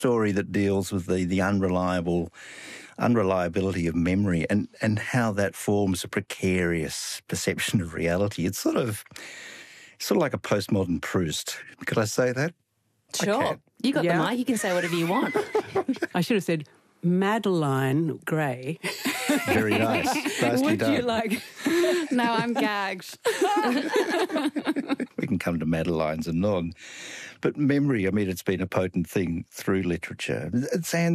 story that deals with the unreliability of memory and how that forms a precarious perception of reality. It's sort of like a postmodern Proust. Could I say that? Sure. Okay. You got the mic. You can say whatever you want. I should have said Madeline Gray. Very nice. Nicely Would done. you like? No, I'm gagged. We can come to Madeline's and on. But memory, I mean, it's been a potent thing through literature. Zan,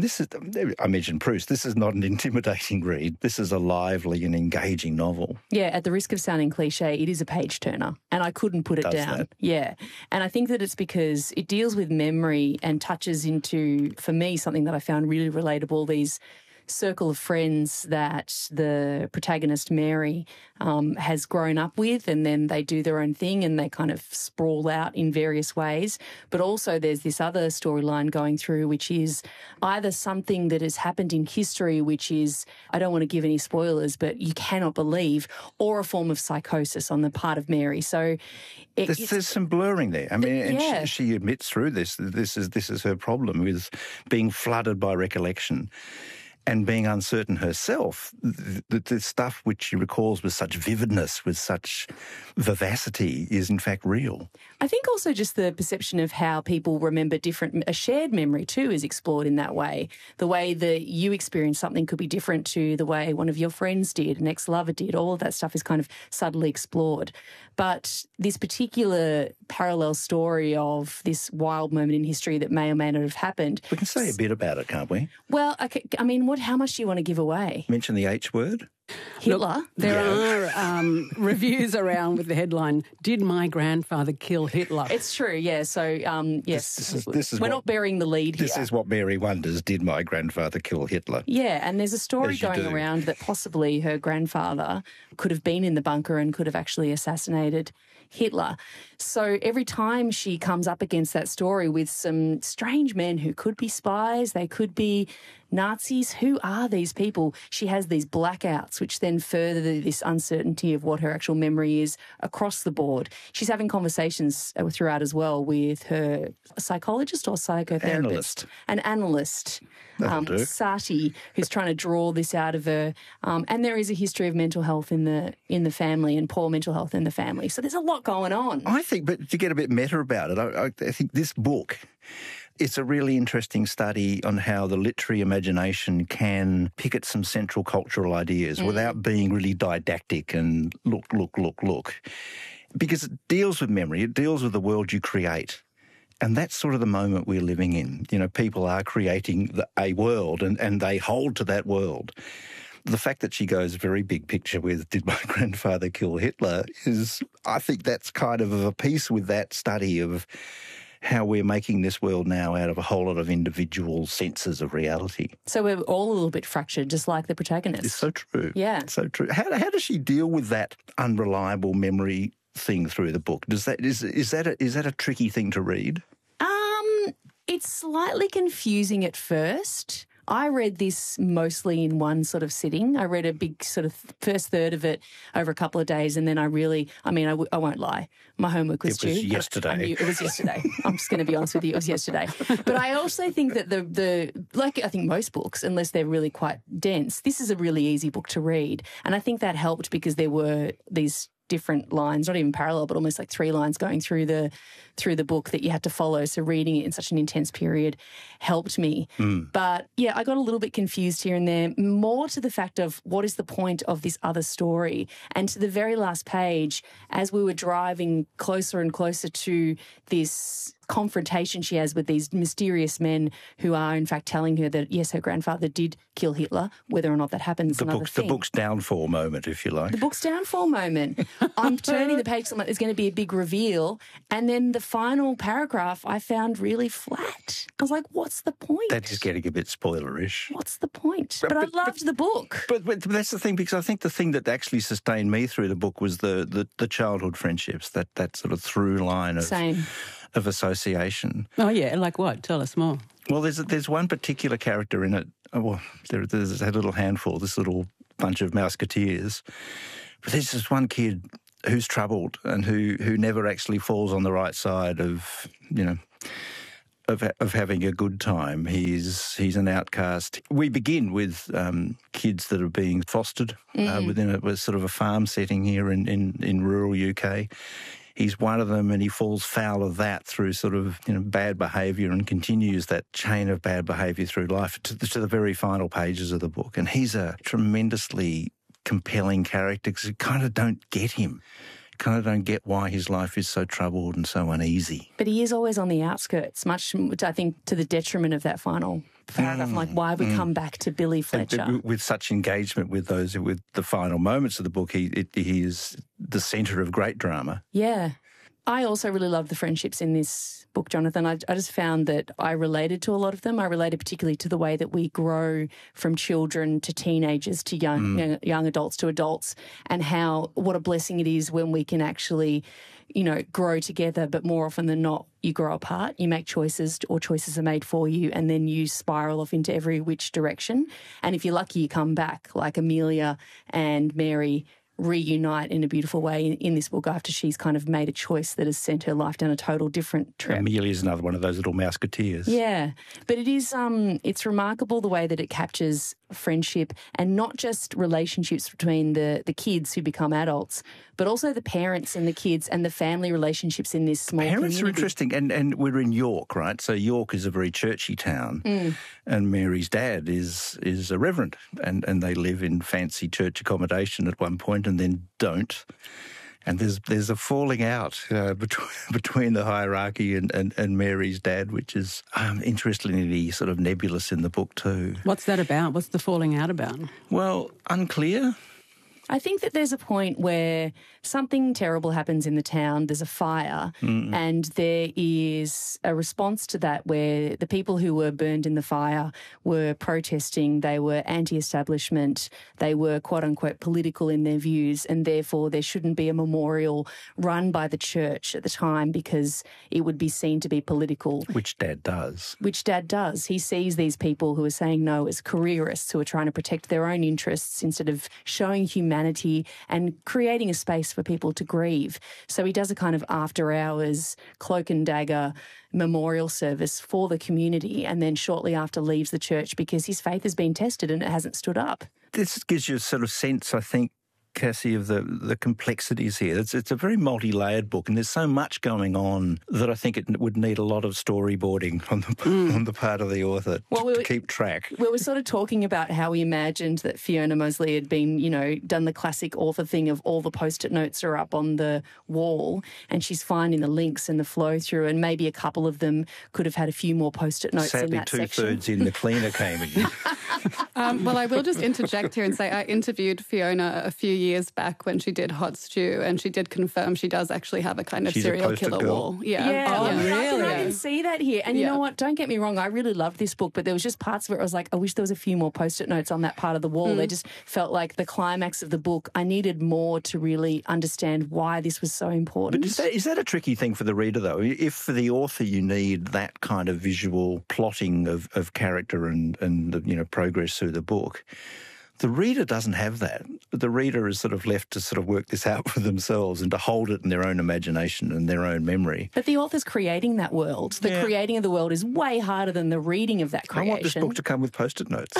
I mentioned Proust, this is not an intimidating read. This is a lively and engaging novel. Yeah, at the risk of sounding cliche, it is a page-turner, and I couldn't put it Does down. that? Yeah, and I think that it's because it deals with memory and touches into, for me, something that I found really relatable, these circle of friends that the protagonist, Mary, has grown up with, and then they do their own thing and they kind of sprawl out in various ways. But also there's this other storyline going through, which is either something that has happened in history, which is, I don't want to give any spoilers, but you cannot believe, or a form of psychosis on the part of Mary. So there's some blurring there. I mean, and yeah. she admits through this is her problem with being flooded by recollection and being uncertain herself. The stuff which she recalls with such vividness, with such vivacity, is in fact real. I think also just the perception of how people remember different, a shared memory too is explored in that way. The way that you experience something could be different to the way one of your friends did, an ex-lover did. All of that stuff is kind of subtly explored. But this particular parallel story of this wild moment in history that may or may not have happened. We can say a bit about it, can't we? Well, I mean, how much do you want to give away? Mention the H word. Hitler? Look, there are reviews around with the headline, "Did my grandfather kill Hitler?" It's true, yeah. So, yes, This is we're what- not burying the lead here. This is what Mary wonders, did my grandfather kill Hitler? Yeah, and there's a story As you going do. around that possibly her grandfather could have been in the bunker and could have actually assassinated Hitler. So every time she comes up against that story with some strange men who could be spies, they could be Nazis, who are these people? She has these blackouts, which then further this uncertainty of what her actual memory is across the board. She's having conversations throughout as well with her psychologist or psychotherapist. An analyst, That'll do. Sati, who's trying to draw this out of her. And there is a history of mental health in the family and poor mental health in the family. So there's a lot going on. I think, but to get a bit meta about it, I think this book, it's a really interesting study on how the literary imagination can pick at some central cultural ideas without being really didactic and look. Because it deals with memory, it deals with the world you create. And that's sort of the moment we're living in. You know, people are creating a world and they hold to that world. The fact that she goes very big picture with, did my grandfather kill Hitler, is, I think that's kind of a piece with that study of how we're making this world now out of a whole lot of individual senses of reality. So we're all a little bit fractured, just like the protagonist. It's so true. Yeah. It's so true. How does she deal with that unreliable memory thing through the book? Is that a tricky thing to read? It's slightly confusing at first. I read this mostly in one sort of sitting. I read a big sort of first third of it over a couple of days, and then I won't lie. My homework was due. It was yesterday. It was yesterday. I'm just going to be honest with you. It was yesterday. But I also think that like I think most books, unless they're really quite dense, this is a really easy book to read. And I think that helped because there were these different lines, not even parallel, but almost like three lines going through the book that you had to follow. So reading it in such an intense period helped me. But yeah, I got a little bit confused here and there, more to the fact of what is the point of this other story. And to the very last page, as we were driving closer and closer to this confrontation she has with these mysterious men who are in fact telling her that yes, her grandfather did kill Hitler, whether or not that happens another thing. The book's downfall moment, if you like. The book's downfall moment. I'm turning the page, so there's going to be a big reveal, and then the final paragraph I found really flat. I was like, what's the point? That is getting a bit spoilerish. What's the point? But I loved the book. But that's the thing, because I think the thing that actually sustained me through the book was the childhood friendships, that sort of through line of association. Oh, yeah, like what? Tell us more. Well, there's one particular character in it. Well, there's a little handful, this little bunch of Mouseketeers. But there's this one kid who's troubled and who never actually falls on the right side of, of having a good time. He's an outcast. We begin with kids that are being fostered within a sort of a farm setting here in rural UK. He's one of them, and he falls foul of that through sort of bad behaviour and continues that chain of bad behaviour through life to the very final pages of the book. And he's a tremendously compelling character because you kind of don't get him. Kind of don't get why his life is so troubled and so uneasy. But he is always on the outskirts, much, I think, to the detriment of that final paragraph. Like, why we come back to Billy Fletcher? With such engagement with the final moments of the book, he is the centre of great drama. Yeah. I also really love the friendships in this book, Jonathan. I just found that I related to a lot of them. I related particularly to the way that we grow from children to teenagers to young adults to adults, and what a blessing it is when we can actually, grow together. But more often than not, you grow apart. You make choices, or choices are made for you, and then you spiral off into every which direction. And if you're lucky, you come back, like Amelia and Mary reunite in a beautiful way in this book after she's kind of made a choice that has sent her life down a total different trip. Amelia's another one of those little Mouseketeers. Yeah, but it is it's remarkable the way that it captures friendship, and not just relationships between the kids who become adults, but also the parents and the kids and the family relationships in this small Parents community. are interesting, and we're in York, right? So York is a very churchy town, and Mary's dad is a reverend, and they live in fancy church accommodation at one point and then don't. And there's a falling out between the hierarchy and Mary's dad, which is interestingly sort of nebulous in the book too. What's that about? What's the falling out about? Well, unclear. I think that there's a point where something terrible happens in the town, there's a fire, and there is a response to that where the people who were burned in the fire were protesting, they were anti-establishment, they were quote-unquote political in their views, and therefore there shouldn't be a memorial run by the church at the time because it would be seen to be political. Which Dad does. Which Dad does. He sees these people who are saying no as careerists who are trying to protect their own interests instead of showing humanity and creating a space for people to grieve. So he does a kind of after-hours cloak and dagger memorial service for the community, and then shortly after leaves the church because his faith has been tested and it hasn't stood up. This gives you a sort of sense, I think, Cassie, of the complexities here. It's a very multi-layered book, and there's so much going on that I think it would need a lot of storyboarding on the part of the author to keep track. We were sort of talking about how we imagined that Fiona Mosley had been, done the classic author thing of all the Post-it notes are up on the wall and she's finding the links and the flow through, and maybe a couple of them could have had a few more Post-it notes in that section. Sadly, 2/3 in the cleaner came in. Well, I will just interject here and say I interviewed Fiona a few years back when she did Hot Stew, and she did confirm she does actually have a kind of serial killer wall. Yeah. Oh, really? I can see that here. And you know what? Don't get me wrong. I really loved this book, but there was just parts of it where I was like, I wish there was a few more Post-it notes on that part of the wall. They just felt like the climax of the book. I needed more to really understand why this was so important. But is that a tricky thing for the reader, though? If for the author you need that kind of visual plotting of character and progress through the book, the reader doesn't have that. The reader is sort of left to sort of work this out for themselves and to hold it in their own imagination and their own memory. But the author's creating that world. The creating of the world is way harder than the reading of that creation. I want this book to come with Post-it notes.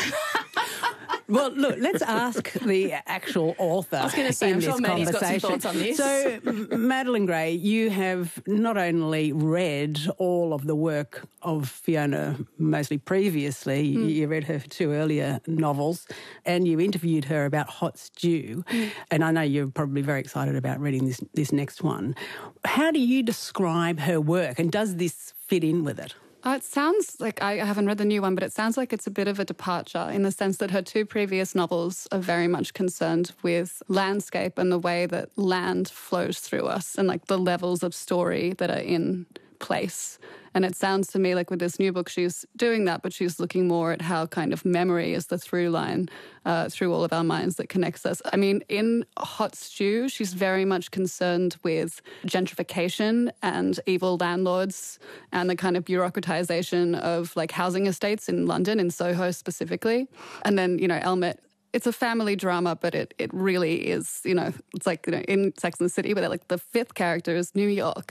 Well, look, let's ask the actual author. I was going to say, I'm sure Maddie's got some thoughts on this. So, Madeleine Gray, you have not only read all of the work of Fiona Mosley previously, you read her two earlier novels, and you interviewed her about Hot Stew, and I know you're probably very excited about reading this next one. How do you describe her work, and does this fit in with it? It sounds like, I haven't read the new one, but it sounds like it's a bit of a departure in the sense that her two previous novels are very much concerned with landscape and the way that land flows through us and like the levels of story that are in place. And it sounds to me like with this new book, she's doing that, but she's looking more at how kind of memory is the through line through all of our minds that connects us. I mean, in Hot Stew, she's very much concerned with gentrification and evil landlords and the kind of bureaucratization of like housing estates in London, in Soho specifically. And then, Elmet it's a family drama, but it really is, it's like, in Sex and the City, where they're like the fifth character is New York.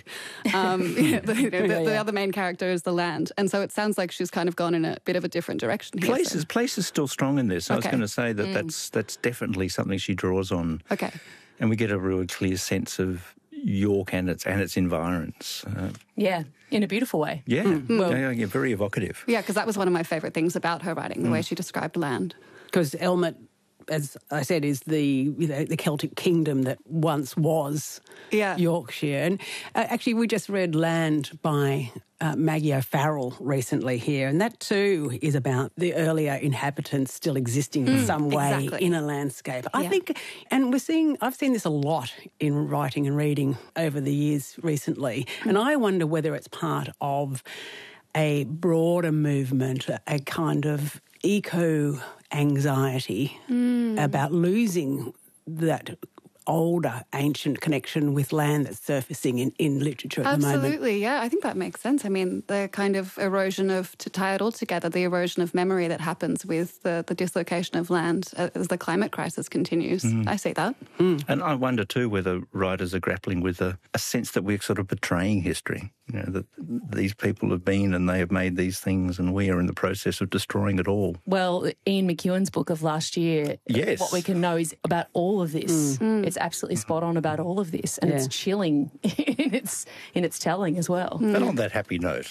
The other main character is the land. And so it sounds like she's kind of gone in a bit of a different direction here. Place is still strong in this. I was Okay. going to say that that's definitely something she draws on. Okay. And we get a real clear sense of York and its environs. Yeah, in a beautiful way. Yeah, very evocative. Yeah, because that was one of my favourite things about her writing, the way she described land. Because Elmet, as I said, is the Celtic kingdom that once was Yorkshire. And actually, we just read Land by Maggie O'Farrell recently here, and that too is about the earlier inhabitants still existing in some way in a landscape. I think, and I've seen this a lot in writing and reading over the years recently, and I wonder whether it's part of a broader movement, a kind of eco-anxiety about losing that older, ancient connection with land that's surfacing in literature at the moment. Absolutely, yeah. I think that makes sense. I mean, the kind of erosion to tie it all together, the erosion of memory that happens with the dislocation of land as the climate crisis continues. I see that. And I wonder too whether writers are grappling with a sense that we're sort of betraying history. That these people have been and they have made these things and we are in the process of destroying it all. Well, Ian McEwan's book of last year, Yes. What We Can Know, is about all of this. It's absolutely spot on about all of this, and it's chilling in its telling as well. But on that happy note.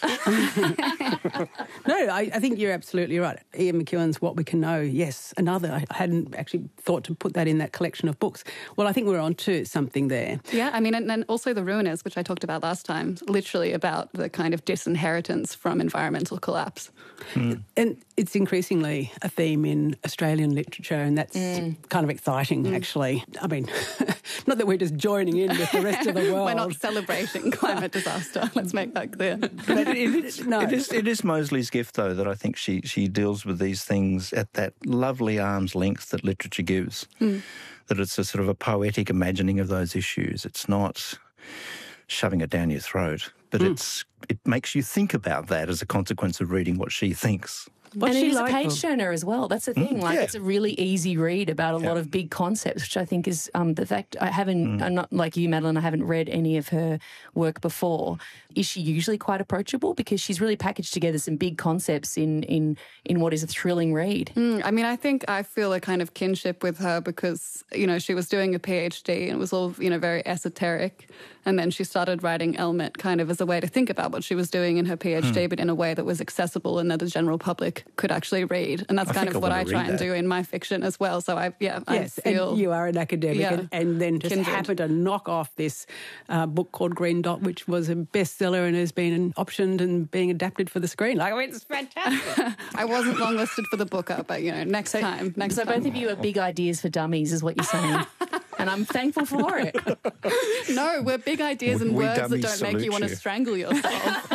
No, I think you're absolutely right. Ian McEwan's What We Can Know, yes, another. I hadn't actually thought to put that in that collection of books. Well, I think we're on to something there. Yeah, I mean, and then also The Ruiners, which I talked about last time, literally about the kind of disinheritance from environmental collapse. And it's increasingly a theme in Australian literature, and that's kind of exciting, actually. I mean, not that we're just joining in with the rest of the world. We're not celebrating climate disaster. Let's make that clear. But It is Mosley's gift, though, that I think she deals with these things at that lovely arm's length that literature gives. That it's a sort of a poetic imagining of those issues. It's not shoving it down your throat, but it makes you think about that as a consequence of reading what she thinks. And it is a page turner as well. That's the thing. It's a really easy read about a lot of big concepts, which I think is the fact. I'm not like you, Madeline. I haven't read any of her work before. Is she usually quite approachable? Because she's really packaged together some big concepts in what is a thrilling read. I mean, I feel a kind of kinship with her because, she was doing a PhD and it was all, very esoteric. And then she started writing Elmet kind of as a way to think about what she was doing in her PhD, but in a way that was accessible and that the general public could actually read. And that's kind of what I try and do in my fiction as well. So I feel... And you are an academic and then just happened to knock off this book called Green Dot, which was a bestseller and has been optioned and being adapted for the screen. It's fantastic. I wasn't longlisted for the Booker, but, next time. So both of you are big ideas for dummies is what you're saying. And I'm thankful for it. No, we're big ideas and words that don't make you want to strangle yourself.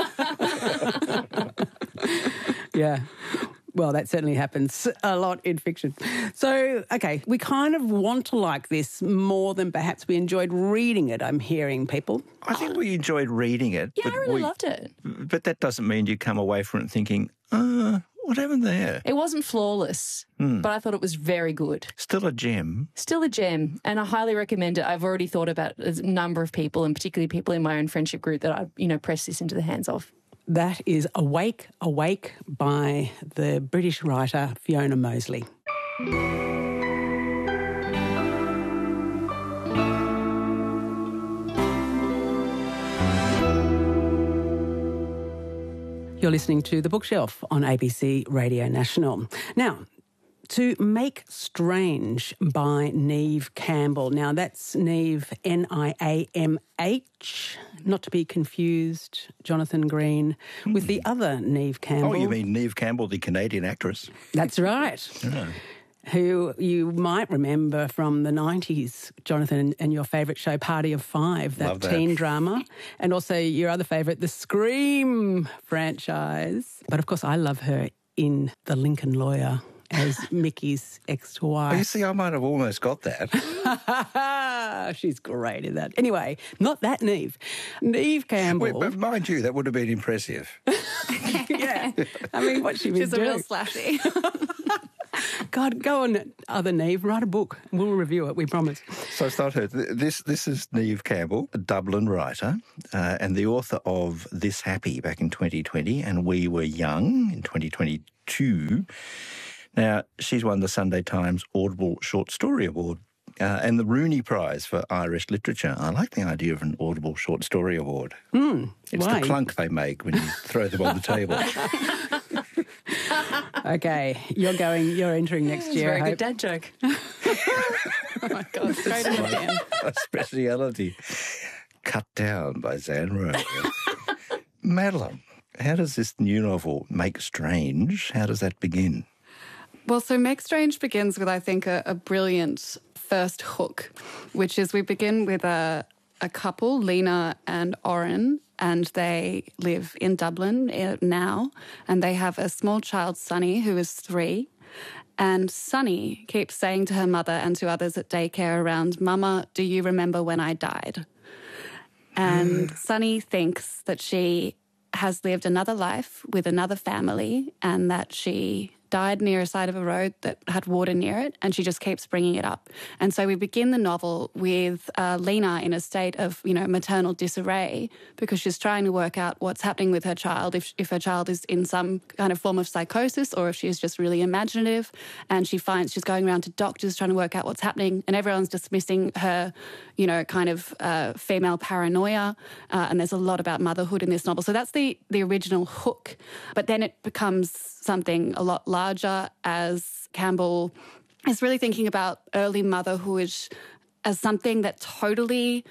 Yeah. Well, that certainly happens a lot in fiction. So, okay, we kind of want to like this more than perhaps we enjoyed reading it, I'm hearing people. I think we enjoyed reading it. Yeah, I really loved it. But that doesn't mean you come away from it thinking, what happened there? It wasn't flawless, but I thought it was very good. Still a gem. Still a gem, and I highly recommend it. I've already thought about a number of people, and particularly people in my own friendship group, that I, press this into the hands of. That is Awake, Awake by the British writer Fiona Mosley. You're listening to The Bookshelf on ABC Radio National. Now, To Make Strange by Neve Campbell. Now, that's Neve, Niamh, not to be confused, Jonathan Green, with the other Neve Campbell. Oh, you mean Neve Campbell, the Canadian actress? That's right. Yeah. Who you might remember from the 90s, Jonathan, and your favourite show, Party of Five, that teen drama, and also your other favourite, the Scream franchise. But, of course, I love her in The Lincoln Lawyer as Mickey's ex-wife. Oh, you see, I might have almost got that. She's great in that. Anyway, not that Neve. Neve Campbell. But mind you, that would have been impressive. Yeah. I mean, what's she been doing? She's a real slashy. God, go on, other Neve, write a book. We'll review it, we promise. So it's not her. This is Neve Campbell, a Dublin writer, and the author of This Happy back in 2020, and We Were Young in 2022. Now, she's won the Sunday Times Audible Short Story Award and the Rooney Prize for Irish Literature. I like the idea of an Audible Short Story Award. It's why? the clunk they make when you throw them on the table. Okay, you're entering next year. Very I good hope. dad joke. Oh my God, straight in the bin. A speciality. Cut down by Zanro. Madeline, how does this new novel, Make Strange, how does that begin? Well, so Make Strange begins with, I think, a brilliant first hook, which is we begin with a couple, Lena and Oren, and they live in Dublin now, and they have a small child, Sunny, who is 3. And Sunny keeps saying to her mother and to others at daycare around, "Mama, do you remember when I died?" And Sunny thinks that she has lived another life with another family and that she died near a side of a road that had water near it, and she just keeps bringing it up. And so we begin the novel with Lena in a state of, maternal disarray because she's trying to work out what's happening with her child, if her child is in some kind of form of psychosis or if she is just really imaginative. And she finds she's going around to doctors trying to work out what's happening, and everyone's dismissing her, female paranoia. And there's a lot about motherhood in this novel. So that's the original hook. But then it becomes something a lot larger as Campbell is really thinking about early motherhood as something that totally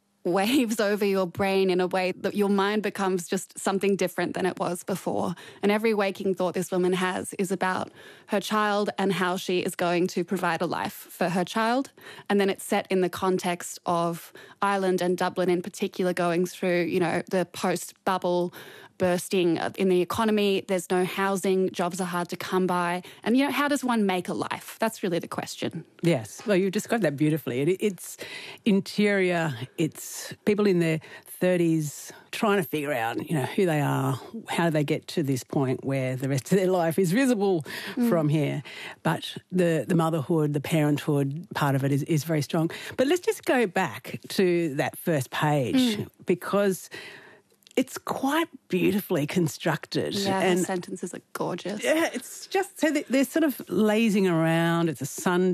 waves over your brain in a way that your mind becomes just something different than it was before. And every waking thought this woman has is about her child and how she is going to provide a life for her child. And then it's set in the context of Ireland and Dublin in particular going through, the post-bubble bursting in the economy. There's no housing. Jobs are hard to come by. And, how does one make a life? That's really the question. Yes. Well, you described that beautifully. It's interior. It's people in their 30s trying to figure out, who they are, how they get to this point where the rest of their life is visible from here. But the motherhood, the parenthood part of it is very strong. But let's just go back to that first page because it's quite beautifully constructed. Yeah, and the sentences are gorgeous. Yeah, it's just so they're sort of lazing around. It's a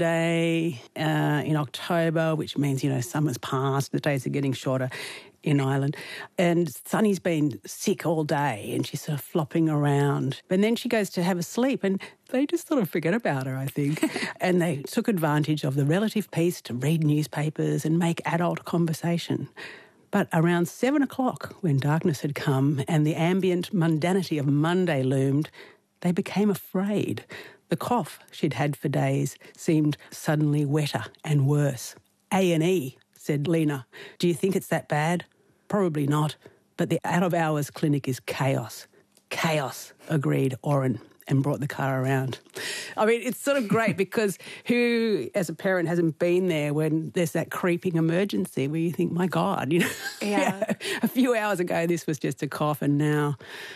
Sunday in October, which means, summer's passed, the days are getting shorter in Ireland. And Sunny's been sick all day and she's sort of flopping around. And then she goes to have a sleep and they just sort of forget about her, I think. And they took advantage of the relative peace to read newspapers and make adult conversation. But around 7 o'clock, when darkness had come and the ambient mundanity of Monday loomed, they became afraid. The cough she'd had for days seemed suddenly wetter and worse. A&E, said Lena. Do you think it's that bad? Probably not. But the out-of-hours clinic is chaos. Chaos, agreed Oren, and brought the car around. I mean, it's sort of great because who, as a parent, hasn't been there when there's that creeping emergency where you think, my God, Yeah. a few hours ago this was just a cough and now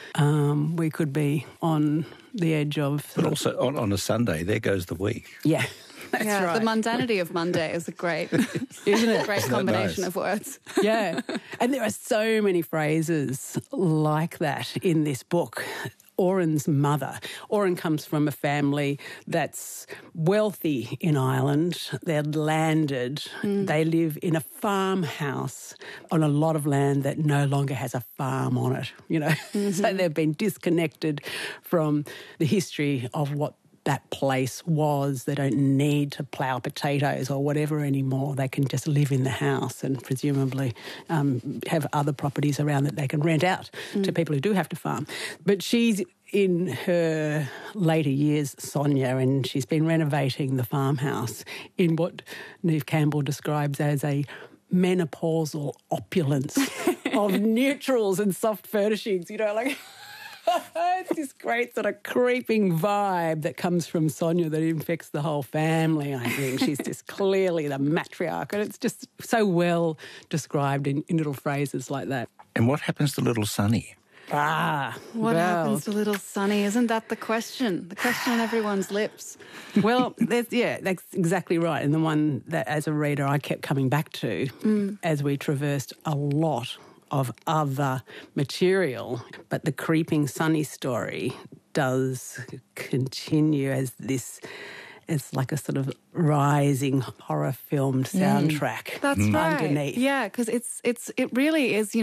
we could be on the edge of... But also on a Sunday, there goes the week. Yeah, that's right. The mundanity of Monday is a great, Isn't it? great Isn't that combination nice? of words. Yeah. And there are so many phrases like that in this book. Oren's mother. Oren comes from a family that's wealthy in Ireland. They're landed. They live in a farmhouse on a lot of land that no longer has a farm on it, So they've been disconnected from the history of what that place was. They don't need to plough potatoes or whatever anymore. They can just live in the house and presumably have other properties around that they can rent out to people who do have to farm. But she's in her later years, Sonia, and she's been renovating the farmhouse in what Neve Campbell describes as a menopausal opulence of neutrals and soft furnishings, It's this great sort of creeping vibe that comes from Sonia that infects the whole family, I think. She's just clearly the matriarch, and it's just so well described in little phrases like that. And what happens to little Sonny? What happens to little Sunny? Isn't that the question? The question on everyone's lips. Well, that's exactly right. And the one that, as a reader, I kept coming back to as we traversed a lot of other material. But the Creeping Sunny story does continue as this. It's like a sort of rising horror filmed soundtrack. That's right. Underneath. Yeah, because it really is.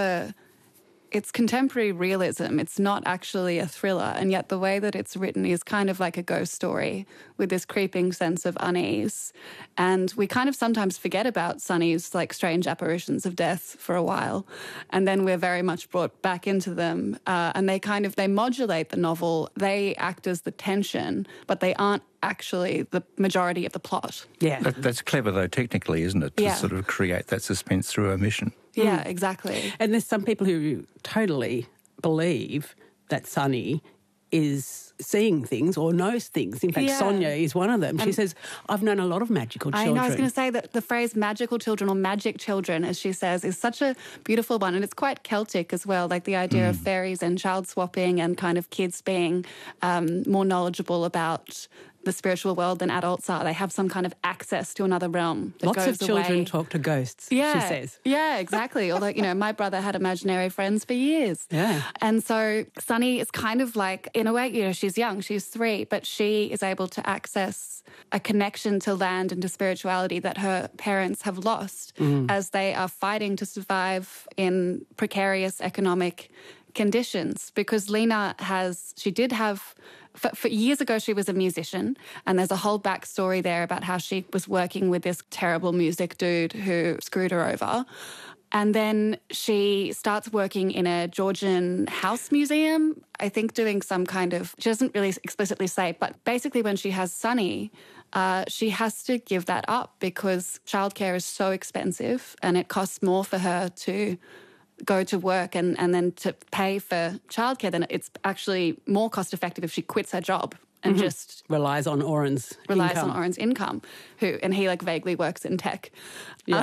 It's contemporary realism. It's not actually a thriller, and yet the way that it's written is kind of like a ghost story with this creeping sense of unease. And we kind of sometimes forget about Sunny's like strange apparitions of death for a while, and then we're very much brought back into them. And they modulate the novel. They act as the tension, but they aren't actually the majority of the plot. Yeah. That's clever, though, technically, isn't it? To sort of create that suspense through omission. Yeah, exactly. And there's some people who totally believe that Sunny is seeing things or knows things. In fact, Sonia is one of them. She says, I've known a lot of magical children. I know, I was going to say that the phrase magical children or magic children, as she says, is such a beautiful one. And it's quite Celtic as well, like the idea of fairies and child swapping and kind of kids being more knowledgeable about the spiritual world than adults are. They have some kind of access to another realm that Lots goes of children away. Talk to ghosts, she says. Yeah, exactly. Although, my brother had imaginary friends for years. Yeah. And so Sunny is kind of like, in a way, she's young, she's 3, but she is able to access a connection to land and to spirituality that her parents have lost as they are fighting to survive in precarious economic conditions. Because Lena did have... For years ago, she was a musician, and there's a whole backstory there about how she was working with this terrible music dude who screwed her over. And then she starts working in a Georgian house museum, I think doing some kind of, she doesn't really explicitly say, but basically when she has Sunny, she has to give that up because childcare is so expensive and it costs more for her to go to work and then to pay for childcare, then it's actually more cost effective if she quits her job and just relies on Oren's income, and he like vaguely works in tech. Yeah.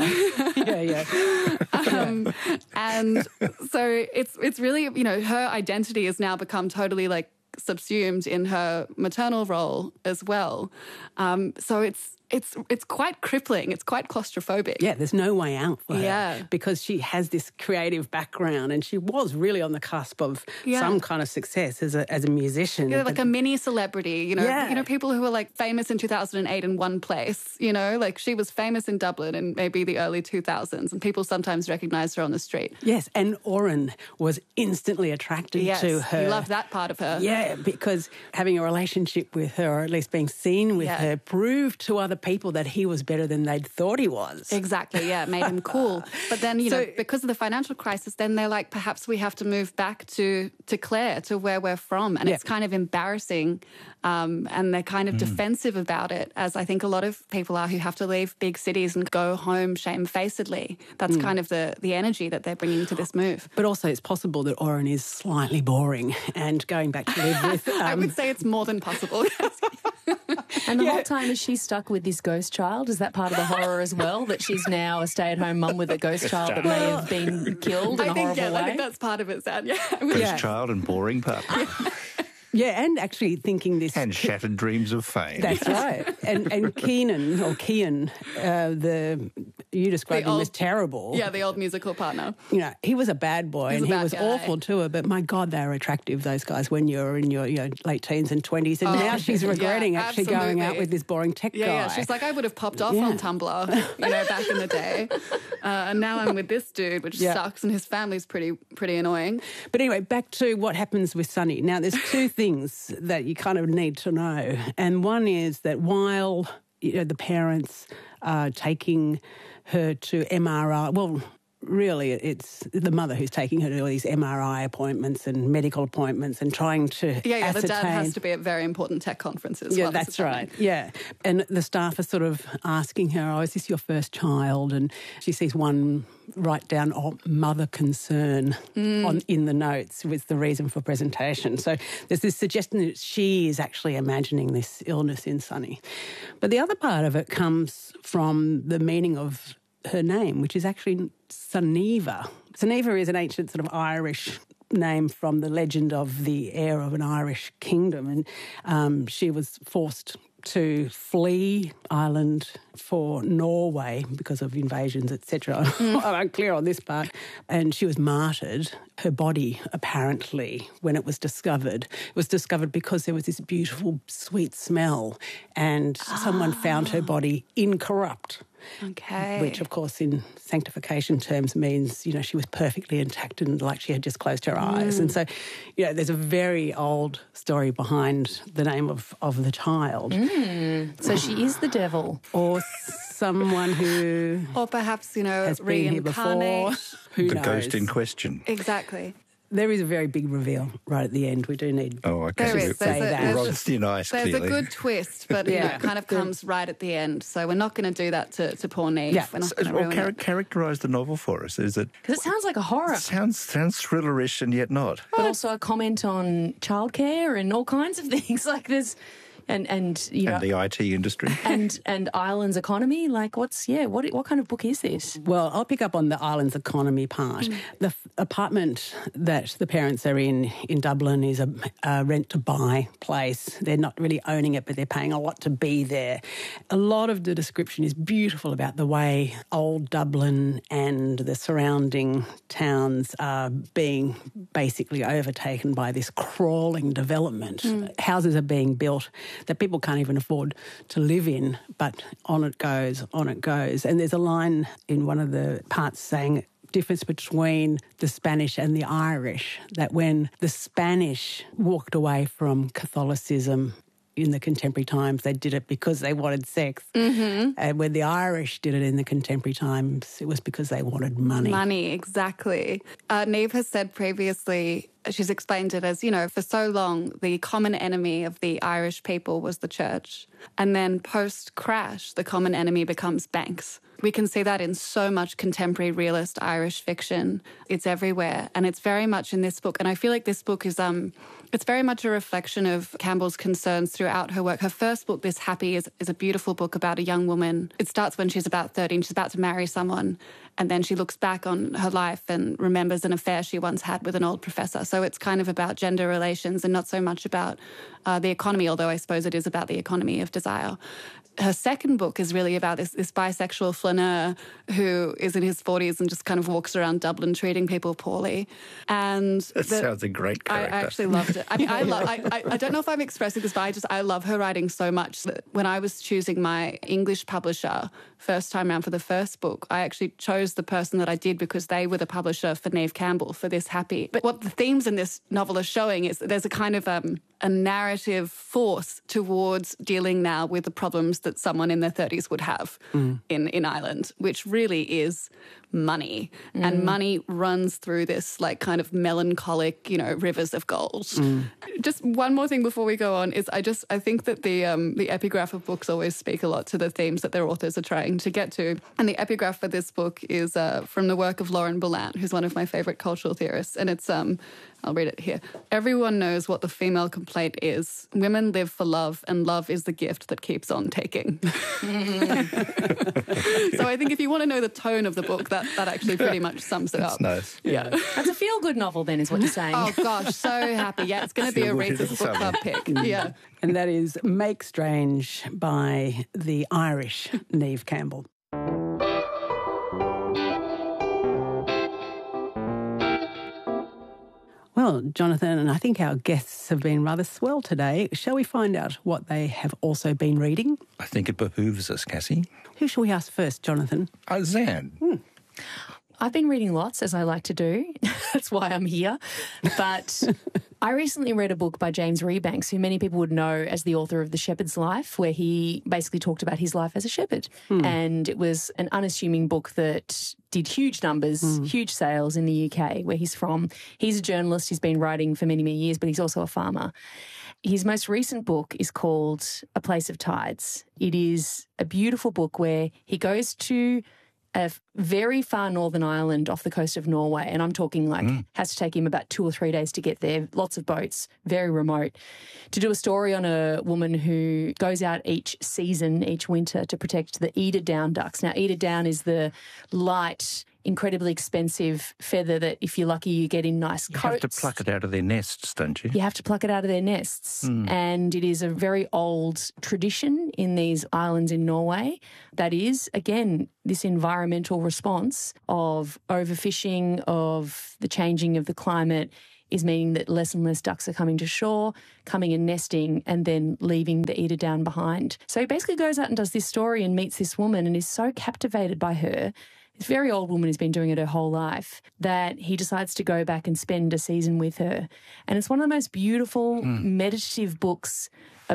And so it's really, her identity has now become totally like subsumed in her maternal role as well. So it's quite crippling. It's quite claustrophobic. Yeah, there's no way out for her. Yeah. Because she has this creative background and she was really on the cusp of some kind of success as a musician. Yeah, like a mini celebrity, people who were like famous in 2008 in one place, like she was famous in Dublin in maybe the early 2000s and people sometimes recognised her on the street. Yes, and Oren was instantly attracted to her. He loved that part of her. Yeah, because having a relationship with her, or at least being seen with her, proved to other people that he was better than they'd thought he was. Exactly, yeah, it made him cool. But then, because of the financial crisis, then they're like, perhaps we have to move back to Clare, to where we're from. And it's kind of embarrassing and they're kind of defensive about it, as I think a lot of people are who have to leave big cities and go home shamefacedly. That's kind of the energy that they're bringing to this move. But also it's possible that Oren is slightly boring and going back to live with... I would say it's more than possible. And the whole time is she stuck with this ghost child? Is that part of the horror as well, that she's now a stay-at-home mum with a ghost child that may have been killed in a horrible way? I think that's part of it, Sam. Yeah. Ghost child and boring pup. Yeah, and actually thinking this... And shattered dreams of fame. That's right. And Keenan, you described him as terrible. Yeah, the old musical partner. He was a bad boy and he was awful to her, but my God, they were attractive, those guys, when you're in your late teens and 20s. And now she's regretting actually going out with this boring tech guy. Yeah, she's like, I would have popped off on Tumblr, back in the day. And now I'm with this dude, which sucks, and his family's pretty annoying. But anyway, back to what happens with Sunny. Now, there's two things that you kind of need to know. And one is that while the parents are taking her to MRI, well, really it's the mother who's taking her to all these MRI appointments and medical appointments and trying to ascertain. The dad has to be at very important tech conferences. Yeah, that's right. Yeah. And the staff are sort of asking her, is this your first child? And she sees one write down, mother concern in the notes with the reason for presentation. So there's this suggestion that she is actually imagining this illness in Sunny. But the other part of it comes from the meaning of her name, which is actually Sunniva. Sunniva is an ancient sort of Irish name from the legend of the heir of an Irish kingdom, and she was forced to flee Ireland for Norway because of invasions, etc. I'm unclear on this part. And she was martyred. Her body, apparently, when it was discovered because there was this beautiful, sweet smell, and someone found her body incorrupt. Okay. Which, of course, in sanctification terms means, she was perfectly intact and like she had just closed her eyes. And so, there's a very old story behind the name of the child. So she is the devil. Or someone who... Or perhaps, has been here before. reincarnate. Who The knows? ghost in question. Exactly. There is a very big reveal right at the end. We do need... Oh, okay. There is. Say that. We're on thin ice, There's clearly. a good twist, but it kind of comes right at the end. So we're not going to do that to poor Neve. Yeah. We're not going to ruin it. Characterise the novel for us. Is it... Because it sounds like a horror. Sounds thrillerish and yet not. But also a comment on childcare and all kinds of things. Like there's... And And the IT industry. and Ireland's economy. Like what kind of book is this? Well, I'll pick up on the island's economy part. The apartment that the parents are in Dublin is a rent-to-buy place. They're not really owning it, but they're paying a lot to be there. A lot of the description is beautiful about the way old Dublin and the surrounding towns are being basically overtaken by this crawling development. Houses are being built that people can't even afford to live in, but on it goes. And there's a line in one of the parts saying difference between the Spanish and the Irish, that when the Spanish walked away from Catholicism in the contemporary times, they did it because they wanted sex. And when the Irish did it in the contemporary times, it was because they wanted money. Money, exactly. Neve has said previously, she's explained it as, for so long, the common enemy of the Irish people was the church. And then post-crash, the common enemy becomes banks. We can see that in so much contemporary realist Irish fiction. It's everywhere. And it's very much in this book. And I feel like this book is it's very much a reflection of Campbell's concerns throughout her work. Her first book, This Happy, is a beautiful book about a young woman. It starts when she's about 13. She's about to marry someone. And then she looks back on her life and remembers an affair she once had with an old professor. So it's kind of about gender relations and not so much about the economy, although I suppose it is about the economy of desire. Her second book is really about this bisexual flaneur who is in his 40s and just kind of walks around Dublin treating people poorly. And That sounds a great character. I actually loved it. I mean, I don't know if I'm expressing this, but I love her writing so much that when I was choosing my English publisher first time around for the first book, I actually chose the person that I did because they were the publisher for Neve Campbell for This Happy. But what the themes in this novel are showing is that there's a kind of a narrative force towards dealing now with the problems that someone in their 30s would have in Ireland, which really is money. And money runs through this like kind of melancholic, rivers of gold. Just one more thing before we go on is I think that the epigraph of books always speak a lot to the themes that their authors are trying to get to. And the epigraph for this book is from the work of Lauren Berlant, who's one of my favourite cultural theorists. And it's I'll read it here. Everyone knows what the female complaint is. Women live for love, and love is the gift that keeps on taking. So I think if you want to know the tone of the book, that actually pretty much sums it up. That's nice. Yeah. That's a feel-good novel then is what you're saying. Oh, gosh, so happy. Yeah, it's going to be a Feel good Reader's into the Book Club pick. Yeah. And that is Make Strange by the Irish Neve Campbell. Well, Jonathan, and I think our guests have been rather swell today. Shall we find out what they have also been reading? I think it behooves us, Cassie. Who shall we ask first, Jonathan? Zan. I've been reading lots, as I like to do. That's why I'm here. But I recently read a book by James Rebanks, who many people would know as the author of The Shepherd's Life, where he basically talked about his life as a shepherd. And it was an unassuming book that did huge numbers, huge sales in the UK, where he's from. He's a journalist. He's been writing for many, many years, but he's also a farmer. His most recent book is called A Place of Tides. It is a beautiful book where he goes to a very far northern island off the coast of Norway, and I'm talking like has to take him about 2 or 3 days to get there, lots of boats, very remote, to do a story on a woman who goes out each season, each winter, to protect the eider down ducks. Now, eider down is the light incredibly expensive feather that if you're lucky you get in nice coats. You have to pluck it out of their nests, don't you? You have to pluck it out of their nests. And it is a very old tradition in these islands in Norway that is, again, this environmental response of overfishing, of the changing of the climate, is meaning that less and less ducks are coming to shore, coming and nesting, and then leaving the eider down behind. So he basically goes out and does this story and meets this woman and is so captivated by her, this very old woman who's been doing it her whole life, that he decides to go back and spend a season with her. And it's one of the most beautiful, meditative books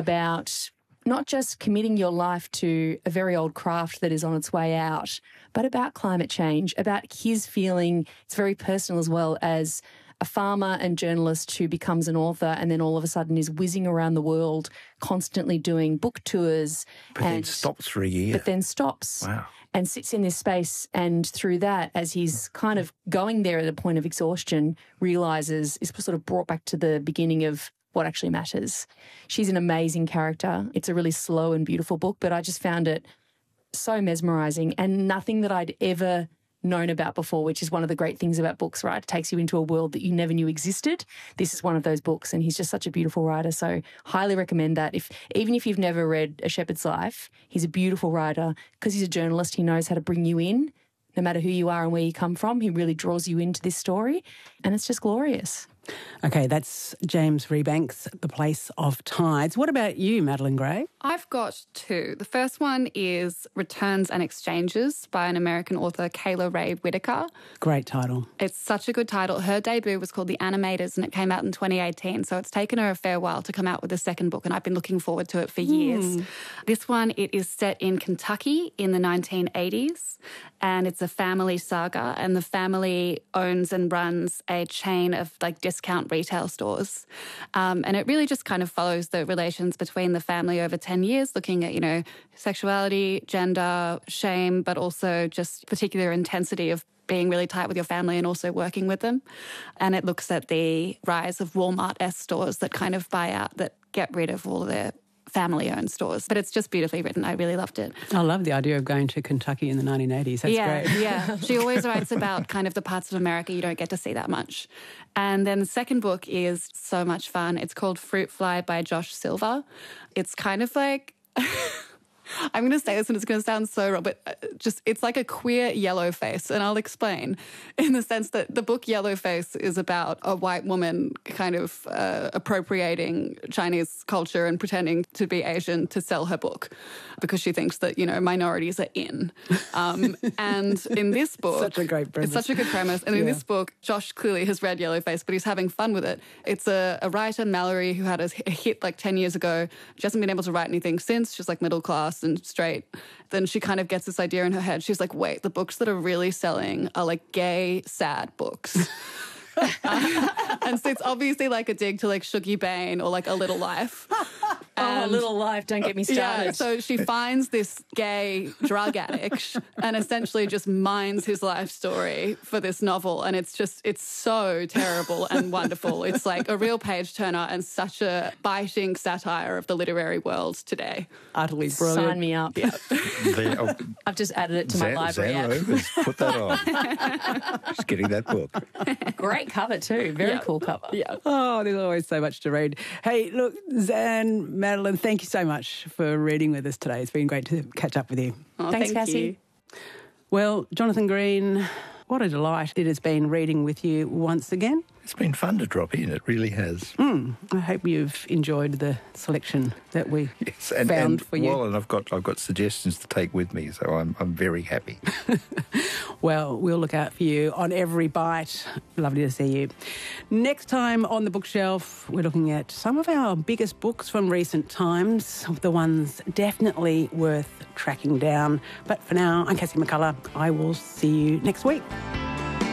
about not just committing your life to a very old craft that is on its way out, but about climate change, about his feeling. It's very personal as well, as a farmer and journalist who becomes an author and then all of a sudden is whizzing around the world, constantly doing book tours. But then stops for a year. But then stops. Wow. And sits in this space, and through that, as he's kind of going there at a point of exhaustion, realises, is sort of brought back to the beginning of what actually matters. She's an amazing character. It's a really slow and beautiful book, but I just found it so mesmerising and nothing that I'd ever known about before, which is one of the great things about books, right? It takes you into a world that you never knew existed. This is one of those books, and he's just such a beautiful writer. So highly recommend that. Even if you've never read A Shepherd's Life, he's a beautiful writer. Because he's a journalist, he knows how to bring you in, no matter who you are and where you come from. He really draws you into this story, and it's just glorious. Okay, that's James Rebanks, The Place of Tides. What about you, Madeline Gray? I've got two. The first one is Returns and Exchanges by an American author, Kayla Ray Whitaker. Great title. It's such a good title. Her debut was called The Animators and it came out in 2018. So it's taken her a fair while to come out with a second book and I've been looking forward to it for years. This one, it is set in Kentucky in the 1980s and it's a family saga and the family owns and runs a chain of discount retail stores. And it really just kind of follows the relations between the family over 10 years, looking at, sexuality, gender, shame, but also just particular intensity of being really tight with your family and also working with them. And it looks at the rise of Walmart-esque stores that kind of buy out, that get rid of all of their family-owned stores. But it's just beautifully written. I really loved it. I love the idea of going to Kentucky in the 1980s. That's great. Yeah. She always writes about kind of the parts of America you don't get to see that much. And then the second book is so much fun. It's called Fruit Fly by Josh Silver. It's kind of like... I'm going to say this and it's going to sound so wrong, but it's like a queer Yellowface, and I'll explain, in the sense that the book Yellowface is about a white woman kind of appropriating Chinese culture and pretending to be Asian to sell her book because she thinks that, minorities are in. And in this book... Such a great premise. It's such a good premise. And in this book, Josh clearly has read Yellowface, but he's having fun with it. It's a writer, Mallory, who had a hit 10 years ago. She hasn't been able to write anything since. She's middle class and straight. Then she kind of gets this idea in her head. She's like, wait, the books that are really selling are gay, sad books. And so it's obviously a dig to Shuggie Bain or A Little Life. A Little Life, don't get me started. Yeah, so she finds this gay drug addict and essentially just mines his life story for this novel. And it's so terrible and wonderful. It's a real page turner and such a biting satire of the literary world today. Utterly brilliant. Sign me up. Yeah. I've just added it to my library app. Has put that on. Just getting that book. Great cover too. Very cool cover. Yeah. Oh, there's always so much to read. Hey, look, Zan, Madeline, thank you so much for reading with us today. It's been great to catch up with you. Oh, Thanks, thank Cassie. you. Well, Jonathan Green, what a delight it has been reading with you once again. It's been fun to drop in. It really has. I hope you've enjoyed the selection that we found for you. Well, and I've got suggestions to take with me, so I'm very happy. Well, we'll look out for you on every bite. Lovely to see you. Next time on The Bookshelf, we're looking at some of our biggest books from recent times, the ones definitely worth tracking down. But for now, I'm Cassie McCullough. I will see you next week.